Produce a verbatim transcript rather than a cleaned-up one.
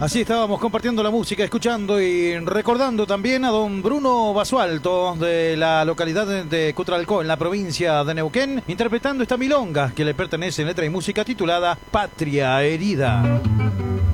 Así estábamos compartiendo la música, escuchando y recordando también a don Bruno Basualto de la localidad de Cutralcó, en la provincia de Neuquén, interpretando esta milonga que le pertenece en letra y música titulada Patria Herida.